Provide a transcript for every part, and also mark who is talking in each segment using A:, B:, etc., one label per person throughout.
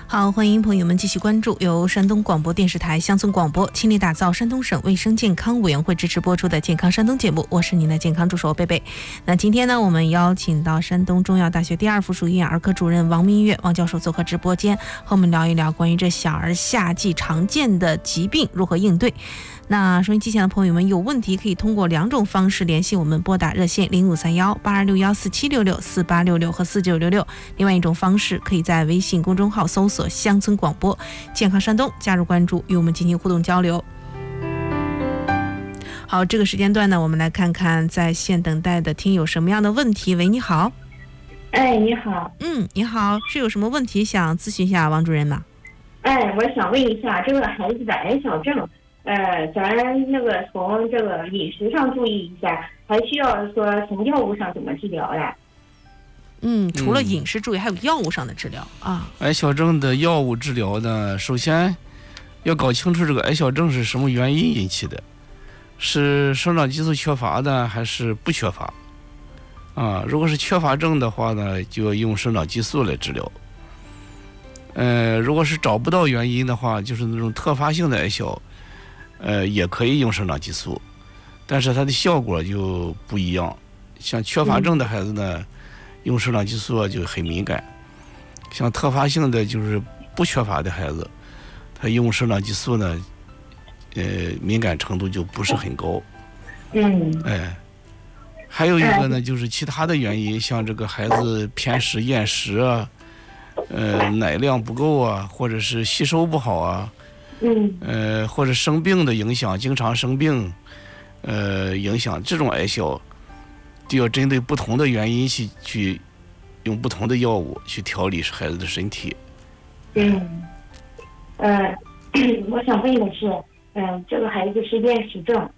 A: 好，欢迎朋友们继续关注由山东广播电视台乡村广播倾力打造山东省卫生健康委员会支持播出的健康山东节目，我是您的健康助手贝贝。那今天呢，我们邀请到山东中药大学第2附属医院儿科主任王明月王教授做客直播间，和我们聊一聊关于这小儿夏季常见的疾病如何应对。那收音机前的朋友们有问题可以通过2种方式联系我们，拨打热线0531-8261-4766、4866和4966。另外一种方式可以在微信公众号搜索乡村广播健康山东，加入关注，与我们进行互动交流。好，这个时间段呢，我们来看看在线等待的听友什么样的问题。喂，你好。
B: 哎，你好。
A: 你好，是有什么问题想咨询一下王主任吗？
B: 哎，我想问一下，这个孩子的矮小症，咱那个从这个饮食上注意一下，还需要说从药物上怎么治疗呀？
A: 除了饮食注意，还有药物上的治疗啊。
C: 矮小症的药物治疗呢，首先要搞清楚这个矮小症是什么原因引起的，是生长激素缺乏的还是不缺乏啊？如果是缺乏症的话呢，就要用生长激素来治疗。如果是找不到原因的话，就是那种特发性的矮小，也可以用生长激素，但是它的效果就不一样。像缺乏症的孩子呢，用生长激素就很敏感；像特发性的就是不缺乏的孩子，他用生长激素呢，敏感程度就不是很高。还有一个呢，就是其他的原因，像这个孩子偏食、厌食啊，奶量不够啊，或者是吸收不好啊，或者生病的影响，经常生病，影响这种矮小，就要针对不同的原因去用不同的药物去调理孩子的身体。
B: 我想问的是，这个孩子是厌食症。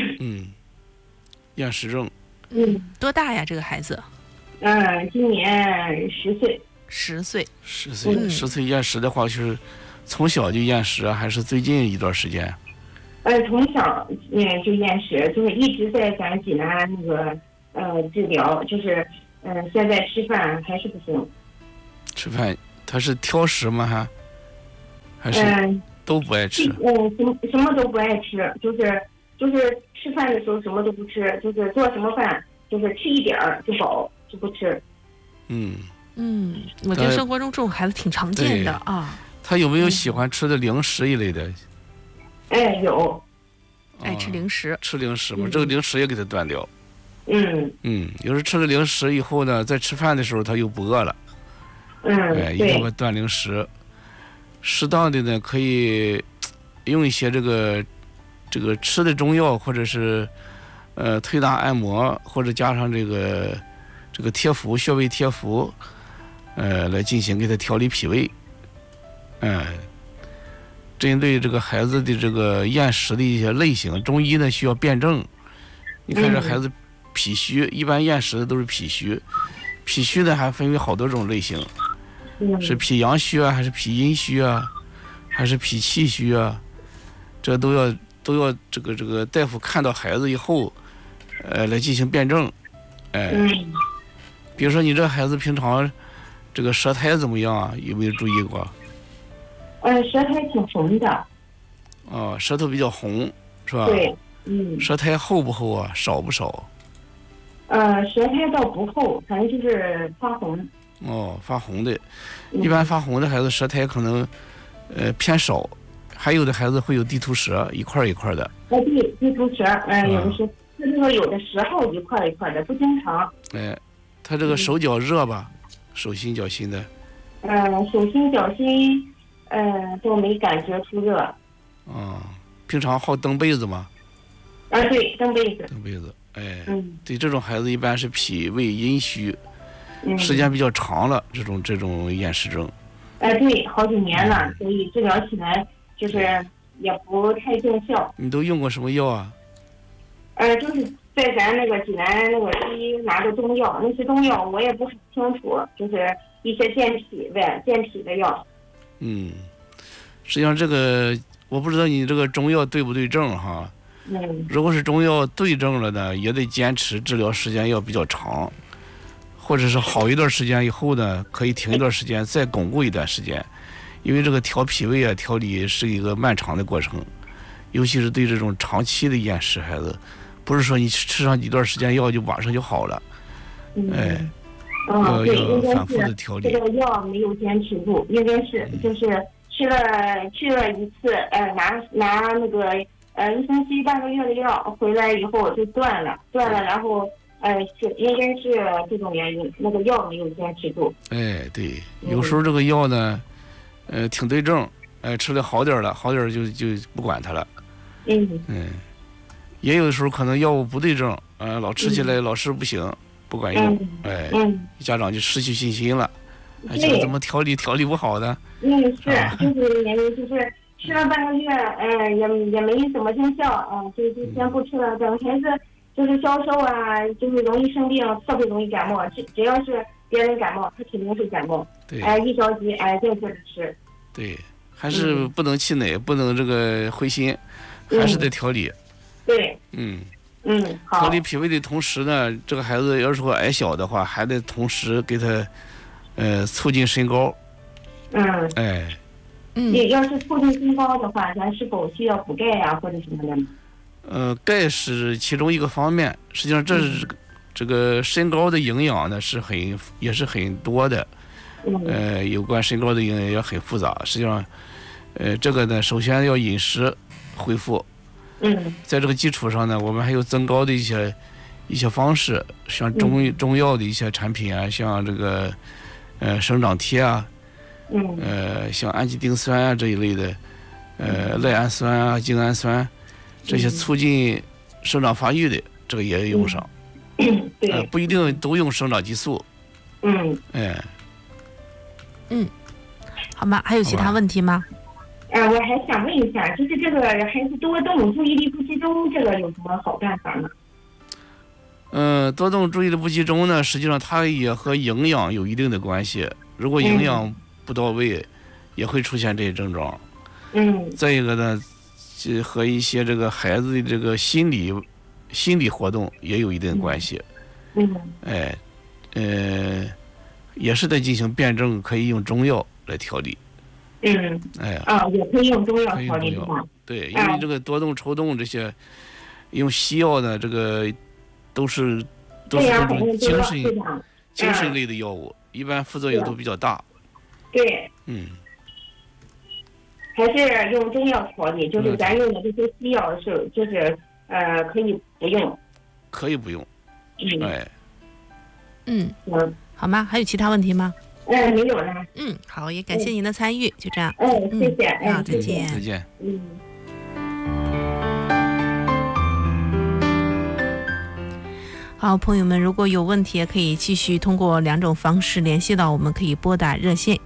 C: 厌食症。
A: 多大呀？这个孩子？
B: 今年10岁。
A: 10岁。
C: 10岁厌食的话，是从小就厌食还是最近一段时间？
B: 从小就厌食，就是一直在咱济南那个治疗，就是现在吃饭还是不行。吃
C: 饭他是挑食吗？还是都不爱吃？
B: 什么都不爱吃，就是吃饭的时候什么都不吃，就是做什么饭就是吃一点儿就饱，就不吃。
A: 我觉得生活中这种孩子挺常见的啊。
C: 他有没有喜欢吃的零食一类的？
B: 有。
A: 爱吃零食。
C: 吃零食嘛，这个零食也给他断掉。有时吃了零食以后呢，在吃饭的时候他又不饿了。一定要断零食。适当的呢，可以用一些这个吃的中药，或者是推拿按摩，或者加上这个贴服，穴位贴服，来进行给他调理脾胃。针对这个孩子的这个厌食的一些类型，中医呢需要辩证。你看这孩子脾虚，一般厌食的都是脾虚，脾虚呢还分为好多种类型，是脾阳虚啊，还是脾阴虚啊，还是脾气虚啊？这都要这个大夫看到孩子以后，来进行辩证。比如说你这孩子平常这个舌苔怎么样啊？有没有注意过？
B: 舌苔挺红的。
C: 舌头比较红，是吧？
B: 对。
C: 舌苔厚不厚啊？少不少？
B: 舌苔倒不厚，反正就是发红。
C: 发红的，一般发红的孩子舌苔可能偏少，还有的孩子会有地图舌，一块一块的。
B: 对，地图舌，有的是，就是说有的时候一块一块的，不经常。
C: 他这个手脚热吧？手心脚心的。
B: 手心脚心，都没感觉出热。
C: 平常好蹬被子吗？
B: 对，蹬被子。
C: 蹬被子，对，这种孩子一般是脾胃阴虚，时间比较长了，这种厌食症。
B: 对，好几年了，所以治疗起来就是也不太见效。
C: 你都用过什么药啊？
B: 就是在咱那个济南那个西医拿的中药，那些中药我也不很清楚，就是一些健脾的药。
C: 实际上这个我不知道你这个中药对不对症哈。如果是中药对症了呢，也得坚持治疗时间要比较长，或者是好一段时间以后呢，可以停一段时间，再巩固一段时间， 因为这个调脾胃啊、调理是一个漫长的过程，尤其是对这种长期的厌食孩子，不是说你吃上一段时间药就马上就好了，哎，
B: 对，应该
C: 反复的调理。
B: 这个药没有坚持住，应该是就是去了一次，拿那个1星期半个月的药，回来以后就断了，然后应该是这种原因，那个药没有坚持住。
C: 哎，对，有时候这个药呢，挺对症，吃的好点了，就不管它了。也有的时候可能药物不对症，老吃起来老是不行，不管用，家长就失去信心了，觉得怎么调理不好的。
B: 就是原因就是吃了半个月，也没什么见效，就先不吃了，等孩子就是消瘦啊，就是容易生病，特别容易感冒，只要是别人感冒，他肯定是感冒。
C: 对，
B: 一着急，就接着吃。
C: 对，还是不能气馁，不能这个灰心，还是得调理。
B: 对，好。
C: 调理脾胃的同时呢，这个孩子要是说矮小的话，还得同时给他，促进身高。
B: 要是促进身高的话，咱是否需要补钙呀，或者什么的呢？
C: 钙是其中一个方面，实际上这个身高的营养呢也是很多的，有关身高的营养也很复杂。实际上，这个呢，首先要饮食恢复，在这个基础上呢，我们还有增高的一些方式，像中药的一些产品啊，像这个生长贴啊，像氨基丁酸啊这一类的，赖氨酸啊、精氨酸。这些促进生长发育的，这个也用上。
B: 对，
C: 不一定都用生长激素。
A: 好吗？还有其他问题吗？
B: 我还想问一下，就是这个孩子多动、注意力不集中，这个有什么好办法吗？
C: 多动、注意力不集中呢，实际上它也和营养有一定的关系。如果营养不到位，也会出现这些症状。再一个呢，和一些这个孩子的这个心理活动也有一定的关系。也是在进行辩证，可以用中药来调理。
B: 也可以用中药调理的。
C: 对，因为这个多动、抽动这些，用西药呢，这个都是这种精神类的药物，一般副作用都比较大。
B: 对。还是用中药调理，就是咱用的这些西药就是可以不用。
C: 可以不用。
A: 好吗？还有其他问题吗？
B: 没有了。
A: 好，也感谢您的参与，就这样。
B: 谢谢。
A: 好，再见。
C: 再见。
A: 好，朋友们，如果有问题，也可以继续通过2种方式联系到我们，可以拨打热线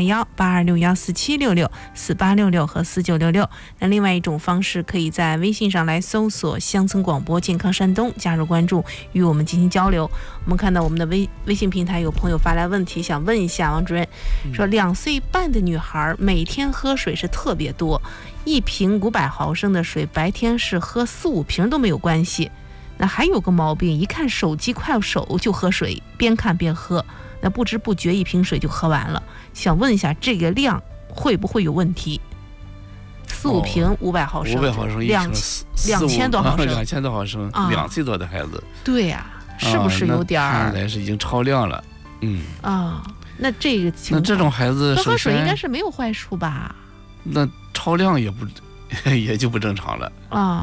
A: 0531-8261-4766、4866和4966。那另外一种方式，可以在微信上来搜索乡村广播健康山东，加入关注，与我们进行交流。我们看到我们的微信平台有朋友发来问题，想问一下王主任，说2岁半的女孩每天喝水是特别多，1瓶500毫升的水，白天是喝4、5瓶都没有关系。那还有个毛病，一看手机快手就喝水，边看边喝，那不知不觉1瓶水就喝完了。想问一下，这个量会不会有问题？4、5瓶500毫升
C: ，500毫升
A: ，2000多毫升
C: ，2000多毫升，2岁多的孩子。
A: 对呀，是不是有点儿？
C: 看来是已经超量了。
A: 那这个情况，
C: 那这种孩子
A: 喝水应该是没有坏处吧？
C: 那超量也就不正常了。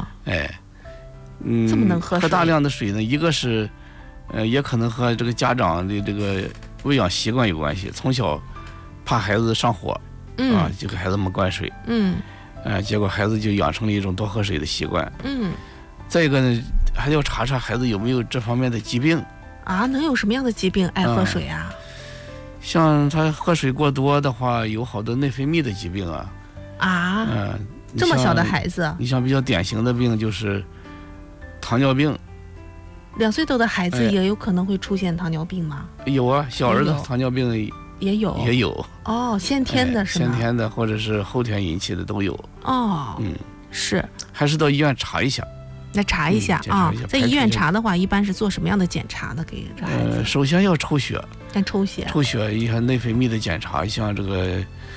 A: 这么能喝水？
C: 喝大量的水呢，一个是，也可能和这个家长的这个喂养习惯有关系。从小怕孩子上火，就给孩子们灌水，结果孩子就养成了一种多喝水的习惯。再一个呢，还要查查孩子有没有这方面的疾病。
A: 能有什么样的疾病爱喝水啊？
C: 像他喝水过多的话，有好多内分泌的疾病啊。
A: 这么小的孩子，
C: 你像比较典型的病就是糖尿病。
A: 2岁多的孩子也有可能会出现糖尿病吗？
C: 有啊，小儿子糖尿病
A: 也有。先天的是吗？
C: 先天的或者是后天引起的都有。
A: 是。
C: 还是到医院查一下。
A: 那查一下啊，在医院查的话，一般是做什么样的检查呢？给这孩子？
C: 首先要抽血。
A: 先抽血。
C: 抽血，一些内分泌的检查，像这个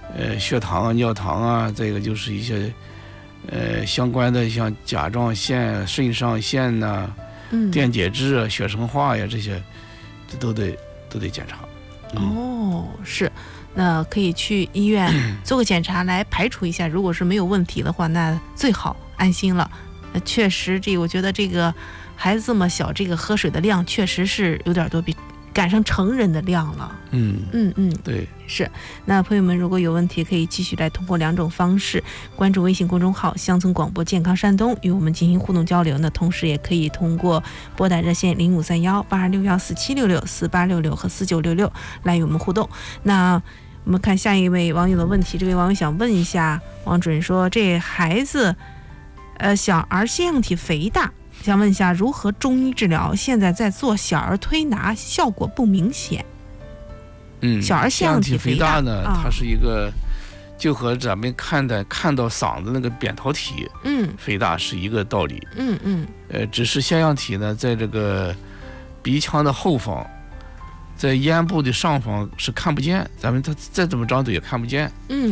C: 血糖啊、尿糖啊，再一个就是一些相关的像甲状腺、肾上腺呐、电解质啊、血生化呀这些，这都得检查。
A: 哦，是，那可以去医院做个检查来排除一下，如果是没有问题的话，那最好安心了。确实，我觉得这个孩子这么小，这个喝水的量确实是有点多，比赶上成人的量了。
C: 对，
A: 是。那朋友们如果有问题，可以继续来通过2种方式关注微信公众号乡村广播健康山东与我们进行互动交流。那同时也可以通过拨打热线0531826147664866和4966来与我们互动。那我们看下一位网友的问题，这位网友想问一下王主任说，这孩子小儿腺样体肥大，想问一下如何中医治疗？现在在做小儿推拿，效果不明显。小儿腺样体
C: 肥大呢，它是一个就和咱们看到嗓子那个扁桃体肥大是一个道理。只是腺样体呢，在这个鼻腔的后方，在咽部的上方是看不见，咱们它再怎么张嘴也看不见。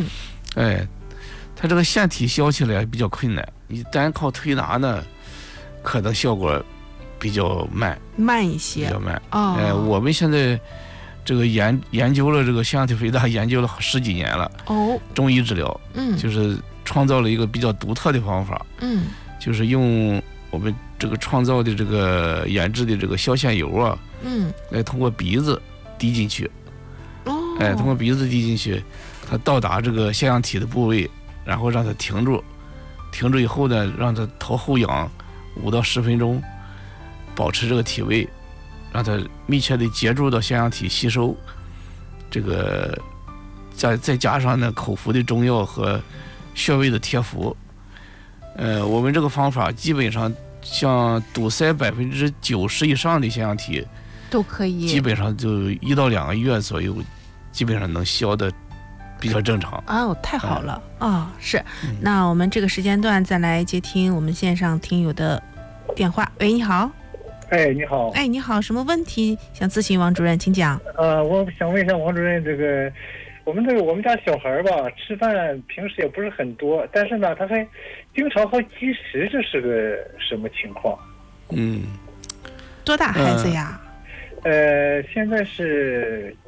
C: 它这个腺体消起来比较困难，你单靠推拿呢，可能效果比较慢一些，比较慢。我们现在这个研究了这个腺样体肥大，研究了10几年了。中医治疗，就是创造了一个比较独特的方法。就是用我们这个创造的这个研制的这个消腺油啊，来通过鼻子滴进去。通过鼻子滴进去，它到达这个腺样体的部位。然后让它停住以后呢，让它头后仰5到10分钟，保持这个体位，让它密切的接触到腺样体吸收。这个再加上呢口服的中药和穴位的贴敷。我们这个方法基本上像堵塞90%以上的腺样体
A: 都可以，
C: 基本上就1到2个月左右，基本上能消的比较正常。
A: 太好了。是。那我们这个时间段再来接听我们线上听友的电话。喂，你好。
D: 你好。
A: 你好，什么问题想咨询王主任，请讲。
D: 我想问一下王主任，我们家小孩吧，吃饭平时也不是很多，但是呢，他还经常好积食，这是个什么情况？
A: 多大孩子呀？
D: 现在是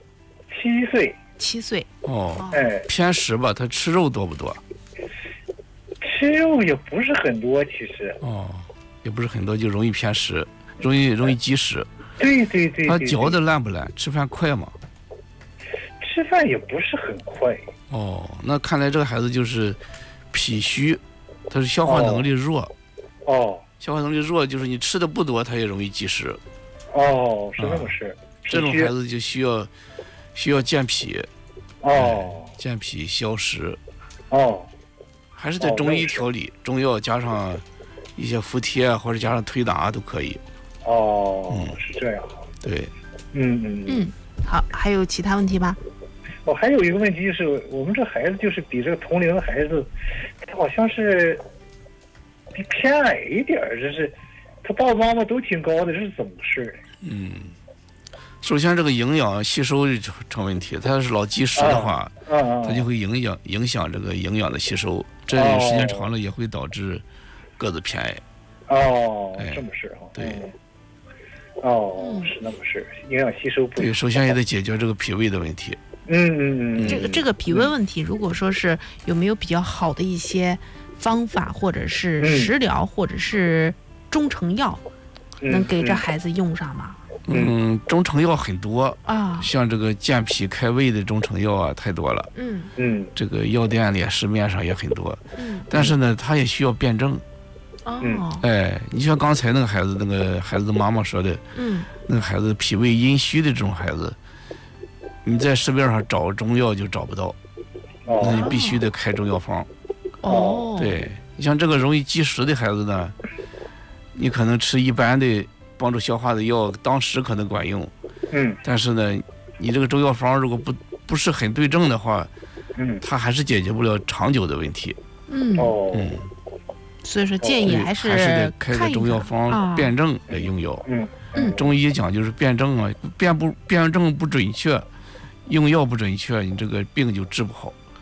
D: 7岁。
A: 7岁。
C: 偏食吧？他吃肉多不多？
D: 吃肉也不是很多，其实。
C: 也不是很多，就容易偏食，容易积食。
D: 对。
C: 他嚼的烂不烂？吃饭快吗？
D: 吃饭也不是很快。
C: 那看来这个孩子就是脾虚，他是消化能力弱。消化能力弱就是你吃的不多，他也容易积食。
D: 是那么事。
C: 这种孩子就需要健脾。健脾消食。还是得中医调理，中药加上一些服帖或者加上推拿都可以。
D: 是这样。
C: 对。
A: 好，还有其他问题吧？
D: 还有一个问题就是，我们这孩子就是比这个同龄的孩子，他好像是比偏矮一点，这是他爸爸妈妈都挺高的，这是怎么回事？
C: 首先这个营养吸收成问题，他要是老积食的话，他就会影响这个营养的吸收，这时间长了也会导致个子偏矮。
D: 这么事哈。
C: 对。
D: 是那么事，营养吸收不
C: 对，首先也得解决这个脾胃的问题。
A: 这个脾胃问题，如果说是有没有比较好的一些方法，或者是食疗，或者是中成药，能给这孩子用上吗？
C: 中成药很多像这个健脾开胃的中成药啊，太多了。这个药店里市面上也很多。但是呢，他也需要辩证。你像刚才那个孩子的妈妈说的，那个孩子脾胃阴虚的这种孩子，你在市面上找中药就找不到，那你必须得开中药方。对，你像这个容易积食的孩子呢，你可能吃一般的帮助消化的药，当时可能管用。但是呢，你这个中药方如果不是很对症的话，它还是解决不了长久的问题。
A: 所以说建议还是
C: 得开个中药方辩证来用药。中医讲就是辩证啊，辩证不准确，用药不准确，你这个病就治不好。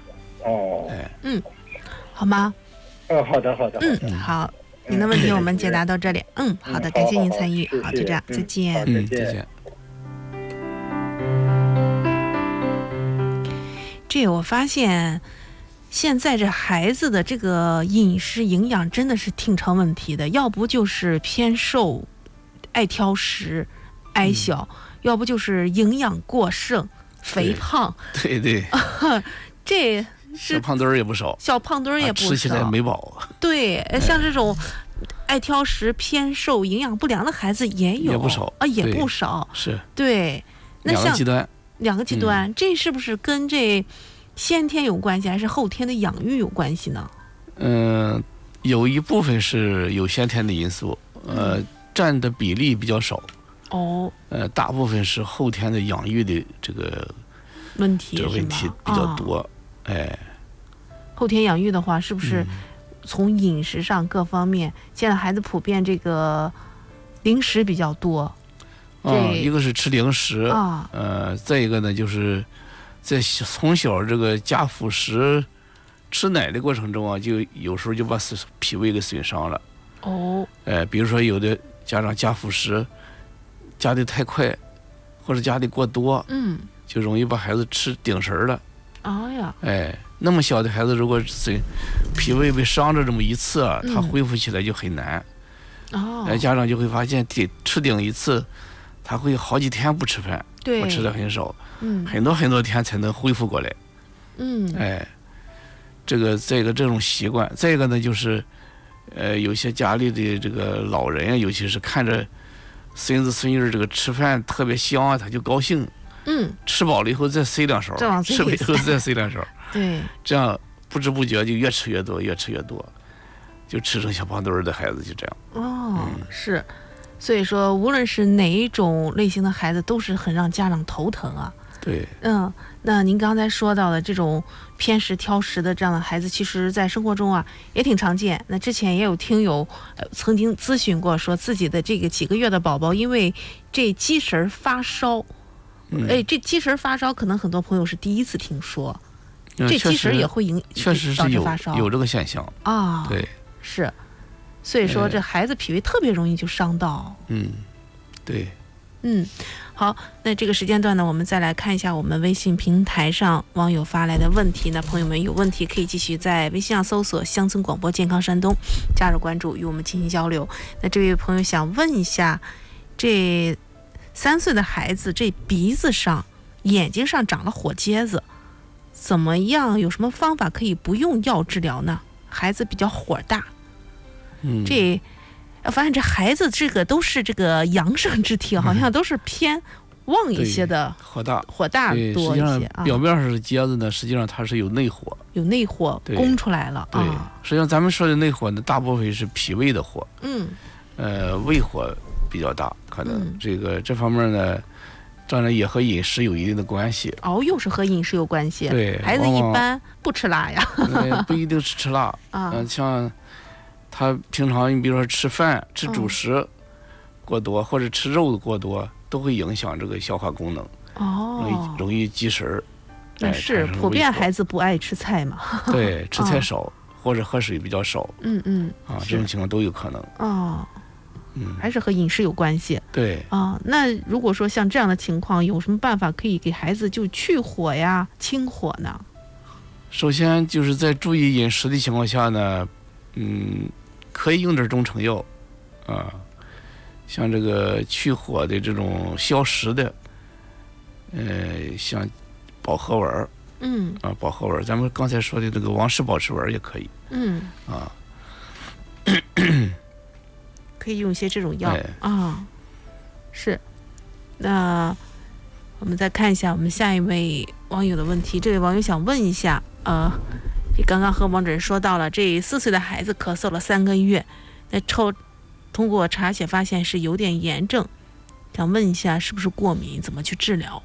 D: 哦，
A: 好吗？
D: 好的，好的，
A: 好，您的问题我们解答到这里。好的，感谢您参与。好，就这样，再见。
D: 好，
C: 再见。
A: 这我发现，现在这孩子的这个饮食营养真的是挺成问题的，要不就是偏瘦，爱挑食，矮小，要不就是营养过剩，肥胖。
C: 对对，
A: 这是
C: 小胖墩儿也不少，
A: 小胖墩儿也不少，
C: 吃起来没饱。
A: 对，像这种爱挑食、偏瘦、营养不良的孩子也有，
C: 也不少
A: 啊，也
C: 对
A: 不少。
C: 是
A: 对，那像
C: 两个极端。
A: 两个极端，这是不是跟这先天有关系，还是后天的养育有关系呢？
C: 有一部分是有先天的因素，占的比例比较少。
A: 哦，
C: 大部分是后天的养育的这个
A: 问题
C: 比较多。
A: 后天养育的话，是不是从饮食上各方面，现在孩子普遍这个零食比较多？
C: 一个是吃零食再一个呢，就是在从小这个加辅食、吃奶的过程中啊，就有时候就把脾胃给损伤了。比如说有的家长加辅食加的太快，或者加的过多，就容易把孩子吃顶神了。那么小的孩子，如果脾胃被伤着这么一次啊，他恢复起来就很难。家长就会发现，吃顶一次，他会好几天不吃饭，不吃的很少，很多很多天才能恢复过来。这种习惯，再一个呢，就是有些家里的这个老人啊，尤其是看着孙子孙女这个吃饭特别香啊，他就高兴。吃饱了以后再塞两勺，吃饱以后再塞两勺。
A: 对，
C: 这样不知不觉就越吃越多，越吃越多，就吃成小胖墩儿的孩子就这样。
A: 是，所以说无论是哪一种类型的孩子，都是很让家长头疼啊。
C: 对，
A: 那您刚才说到的这种偏食挑食的这样的孩子，其实在生活中啊也挺常见。那之前也有听友曾经咨询过，说自己的这个几个月的宝宝因为这积食发烧。这积食发烧可能很多朋友是第一次听说，这积食也会
C: 确实是有这个现象
A: 啊。
C: 对，
A: 是，所以说这孩子脾胃特别容易就伤到。
C: 对。
A: 好，那这个时间段呢，我们再来看一下我们微信平台上网友发来的问题。那朋友们有问题可以继续在微信上搜索乡村广播健康山东，加入关注与我们进行交流。那这位朋友想问一下，这3岁的孩子这鼻子上、眼睛上长了火疖子，怎么样？有什么方法可以不用药治疗呢？孩子比较火大。发现这孩子这个都是这个阳盛之体，好像都是偏旺一些的，
C: 火大
A: 多一些
C: 啊。表面上是疖子呢，实际上它是有内火，
A: 攻出来了。
C: 对，实际上咱们说的内火呢，大部分是脾胃的火。胃火比较大，可能这方面呢，当然也和饮食有一定的关系。
A: 又是和饮食有关系。
C: 对，
A: 孩子一般不吃辣呀。
C: 不一定是吃辣像他平常你比如说吃饭、吃主食过多，或者吃肉过多，都会影响这个消化功能。容易积食。
A: 是普遍孩子不爱吃菜嘛？
C: 对，吃菜少，或者喝水比较少。这种情况都有可能。
A: 还是和饮食有关系。
C: 对
A: 那如果说像这样的情况，有什么办法可以给孩子就去火呀、清火呢？
C: 首先就是在注意饮食的情况下呢，可以用点中成药像这个去火的这种消食的，像保和丸保和丸，咱们刚才说的这个王氏保湿丸也可以。
A: 可以用一些这种药是。那我们再看一下我们下一位网友的问题。这位网友想问一下，刚刚和王主任说到了，这4岁的孩子咳嗽了3个月，那通过查血发现是有点炎症，想问一下是不是过敏，怎么去治疗？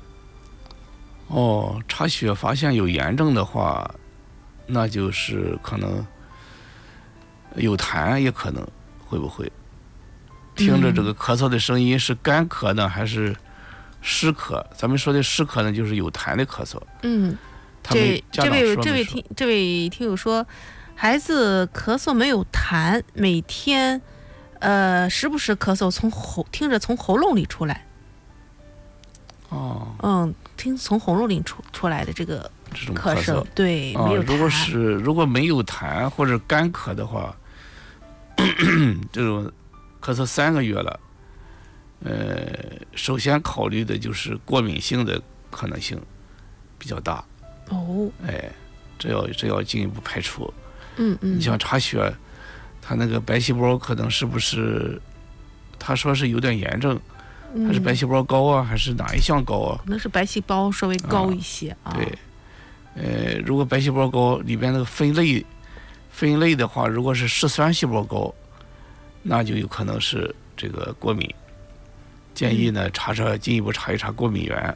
C: 查血发现有炎症的话，那就是可能有痰，也可能会不会？听着这个咳嗽的声音是干咳呢，还是湿咳？咱们说的湿咳呢，就是有痰的咳嗽。
A: 这位听友说，孩子咳嗽没有痰，每天时不时咳嗽听着从喉咙里出来。听从喉咙里出来的这种咳嗽，对，没有痰。
C: 如果没有痰或者干咳的话，这种咳嗽3个月了，首先考虑的就是过敏性的可能性比较大。这要进一步排除。你像查血，他那个白细胞可能是不是，他说是有点炎症。还是白细胞高啊，还是哪一项高啊？
A: 可能是白细胞稍微高一些
C: 对，如果白细胞高，里边那个分类的话，如果是嗜酸细胞高，那就有可能是这个过敏。建议呢进一步查一查过敏源。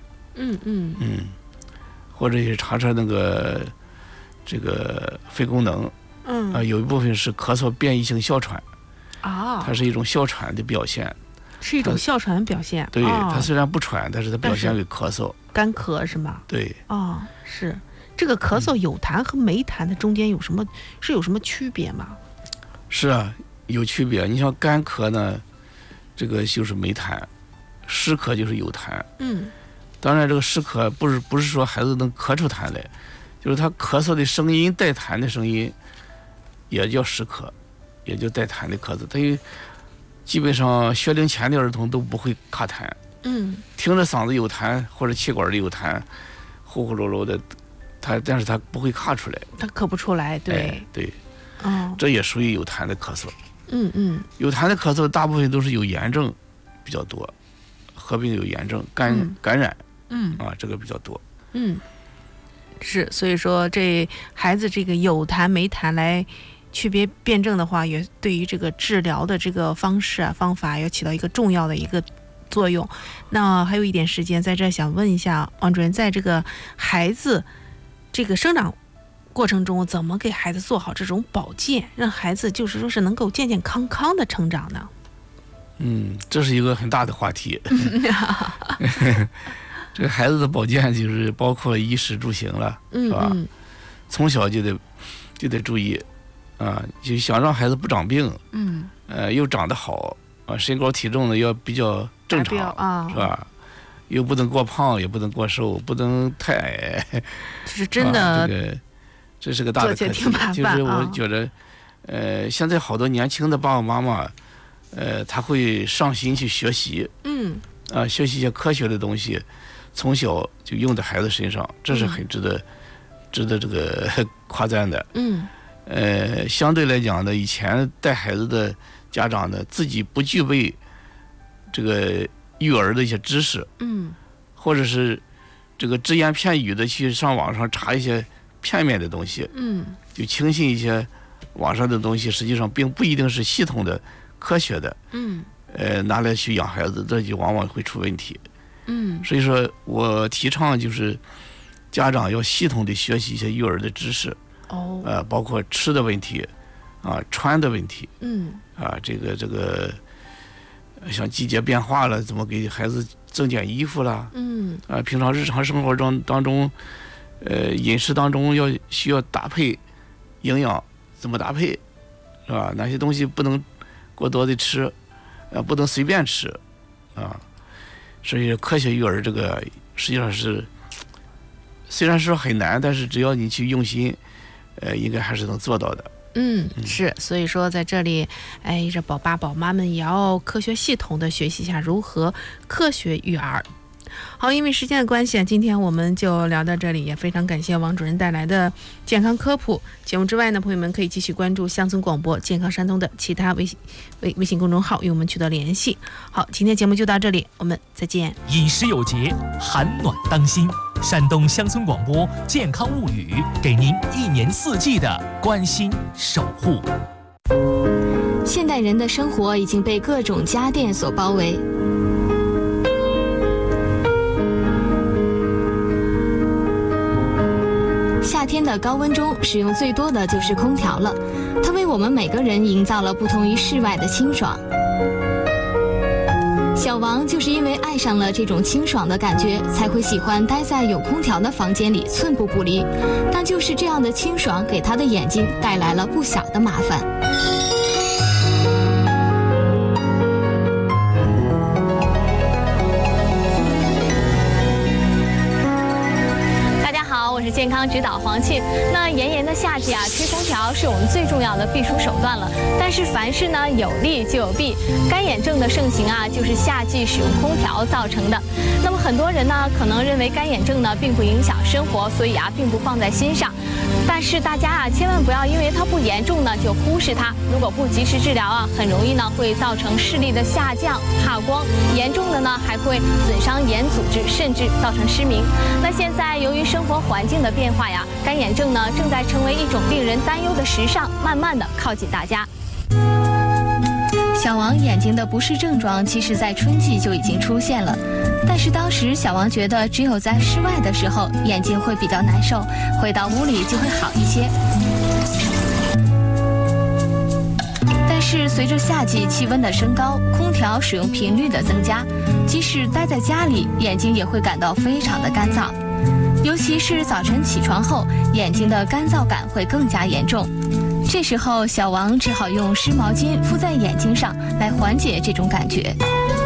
C: 或者是查那个这个肺功能。有一部分是咳嗽变异性哮喘。它是一种哮喘的表现。
A: 是一种哮喘的表现。
C: 对，它虽然不喘，但是它表现为咳嗽，
A: 干咳是吗？
C: 对。
A: 是这个咳嗽有痰和没痰的中间有什么区别吗？
C: 是啊，有区别。你像干咳呢，这个就是没痰；湿咳就是有痰。当然这个湿咳不是说孩子能咳出痰来，就是他咳嗽的声音带痰的声音，也叫湿咳，也就带痰的咳嗽。等于基本上学龄前的儿童都不会卡痰。听着嗓子有痰或者气管里有痰，呼呼噜噜的，但是他不会卡出来，
A: 他咳不出来。对。
C: 这也属于有痰的咳嗽。有痰的咳嗽大部分都是有炎症比较多，合并有炎症感染。这个比较多。
A: 是，所以说这孩子这个有痰没痰来区别辩证的话，也对于这个治疗的这个方法要起到一个重要的一个作用。那还有一点时间，在这想问一下王主任，在这个孩子这个生长过程中，怎么给孩子做好这种保健，让孩子就是说是能够健健康康的成长呢？
C: 这是一个很大的话题。这个孩子的保健就是包括衣食住行了，是吧？从小就得注意。就想让孩子不长病，又长得好，身高体重呢要比较正常，是吧？又不能过胖，也不能过瘦，不能太矮。
A: 这是真的，
C: 这是个大的课题。就是我觉得，现在好多年轻的爸爸妈妈，他会上心去学习，学习一些科学的东西，从小就用在孩子身上，这是很值得这个夸赞的。相对来讲呢，以前带孩子的家长呢，自己不具备这个育儿的一些知识，或者是这个只言片语的去上网上查一些片面的东西，就轻信一些网上的东西，实际上并不一定是系统的、科学的，拿来去养孩子，这就往往会出问题。所以说我提倡就是家长要系统的学习一些育儿的知识。包括吃的问题，穿的问题，这个像季节变化了，怎么给孩子增减衣服啦，平常日常生活当中，饮食当中需要搭配营养，怎么搭配，是吧？哪些东西不能过多的吃，不能随便吃，所以科学育儿这个实际上是虽然说很难，但是只要你去用心。应该还是能做到的。
A: 是，所以说在这里，这宝爸宝妈们也要科学系统的学习一下如何科学育儿。好，因为时间的关系，今天我们就聊到这里，也非常感谢王主任带来的健康科普节目之外呢，朋友们可以继续关注乡村广播健康山东的其他微信公众号与我们取得联系。好，今天节目就到这里，我们再见。
E: 饮食有节，寒暖当心。山东乡村广播健康物语，给您1年4季的关心守护。
F: 现代人的生活已经被各种家电所包围，夏天的高温中，使用最多的就是空调了。它为我们每个人营造了不同于室外的清爽。 小王就是因为爱上了这种清爽的感觉，才会喜欢待在有空调的房间里寸步不离。但就是这样的清爽，给他的眼睛带来了不小的麻烦。
G: 我是健康指导黄庆。那炎炎的夏季啊，吹空调是我们最重要的避暑手段了。但是凡事呢有利就有弊，干眼症的盛行啊，就是夏季使用空调造成的。那么很多人呢可能认为干眼症呢并不影响生活，所以啊并不放在心上。但是大家啊千万不要因为它不严重呢就忽视它，如果不及时治疗啊，很容易呢会造成视力的下降、怕光，严重的呢还会损伤眼组织，甚至造成失明。那现在由于生活环境的变化呀，干眼症呢正在成为一种令人担忧的时尚，慢慢的靠近大家。
F: 小王眼睛的不适症状其实在春季就已经出现了，但是当时小王觉得只有在室外的时候眼睛会比较难受，回到屋里就会好一些。但是随着夏季气温的升高，空调使用频率的增加，即使待在家里，眼睛也会感到非常的干燥。尤其是早晨起床后，眼睛的干燥感会更加严重。这时候，小王只好用湿毛巾敷在眼睛上来缓解这种感觉。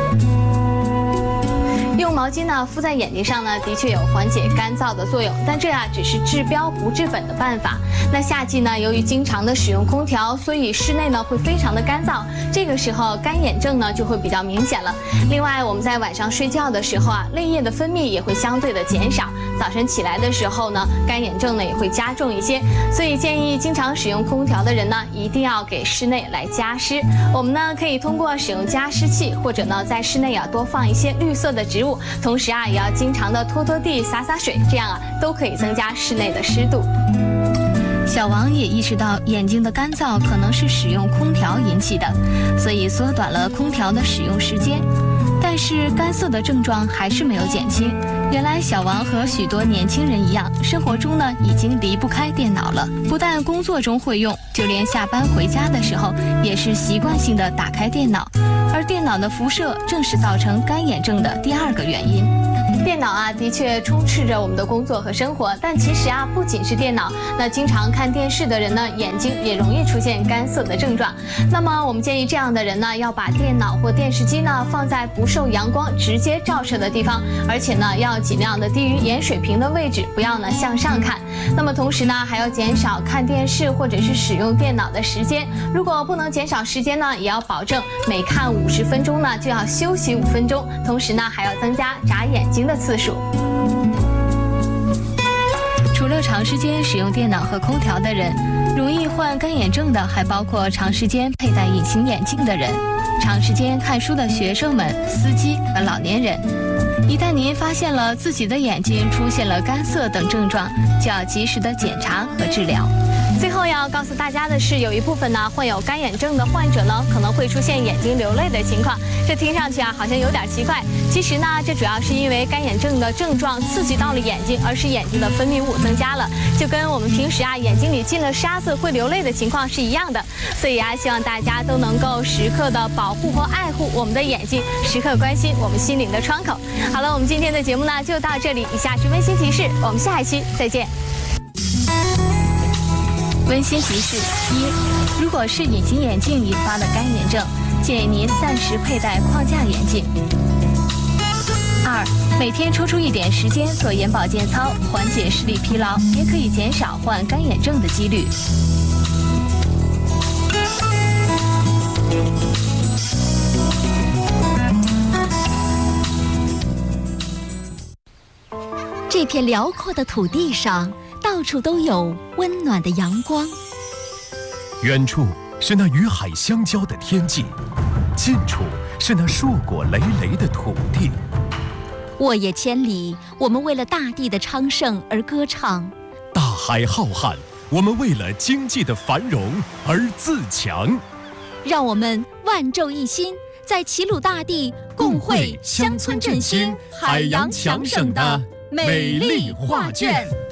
G: 用毛巾呢敷在眼睛上呢，的确有缓解干燥的作用，但这只是治标不治本的办法。那夏季呢，由于经常的使用空调，所以室内呢会非常的干燥，这个时候干眼症呢就会比较明显了。另外，我们在晚上睡觉的时候啊，泪液的分泌也会相对的减少，早晨起来的时候呢，干眼症呢也会加重一些。所以建议经常使用空调的人呢，一定要给室内来加湿。我们呢可以通过使用加湿器，或者呢在室内啊多放一些绿色的植物，同时啊也要经常的拖拖地、洒洒水，这样啊都可以增加室内的湿度。
F: 小王也意识到眼睛的干燥可能是使用空调引起的，所以缩短了空调的使用时间。但是干涩的症状还是没有减轻。原来小王和许多年轻人一样，生活中呢已经离不开电脑了，不但工作中会用，就连下班回家的时候也是习惯性的打开电脑。而电脑的辐射正是造成干眼症的第二个原因。
G: 电脑啊，的确充斥着我们的工作和生活，但其实啊，不仅是电脑，那经常看电视的人呢，眼睛也容易出现干涩的症状。那么我们建议这样的人呢，要把电脑或电视机呢放在不受阳光直接照射的地方，而且呢，要尽量的低于眼水平的位置，不要呢向上看。那么同时呢，还要减少看电视或者是使用电脑的时间。如果不能减少时间呢，也要保证每看50分钟呢就要休息5分钟，同时呢还要增加眨眼睛的次数。
F: 除了长时间使用电脑和空调的人，容易患干眼症的还包括长时间佩戴隐形眼镜的人、长时间看书的学生们、司机和老年人。一旦您发现了自己的眼睛出现了干涩等症状，就要及时的检查和治疗。
G: 最后要告诉大家的是，有一部分呢患有干眼症的患者呢，可能会出现眼睛流泪的情况。这听上去啊好像有点奇怪，其实呢这主要是因为干眼症的症状刺激到了眼睛，而使眼睛的分泌物增加了，就跟我们平时啊眼睛里进了沙子会流泪的情况是一样的。所以啊，希望大家都能够时刻的保护和爱护我们的眼睛，时刻关心我们心灵的窗口。好了，我们今天的节目呢就到这里，以下是温馨提示，我们下一期再见。
F: 温馨提示：一，如果是隐形眼镜引发的干眼症，建议您暂时佩戴框架眼镜。二，每天抽出一点时间做眼保健操，缓解视力疲劳，也可以减少患干眼症的几率。
H: 这片辽阔的土地上，到处都有温暖的阳光。
E: 远处是那与海相交的天际，近处是那硕果累累的土地。
H: 沃野千里，我们为了大地的昌盛而歌唱；
E: 大海浩瀚，我们为了经济的繁荣而自强。
H: 让我们万众一心，在齐鲁大地共绘乡村振兴、海洋强省的美丽画卷。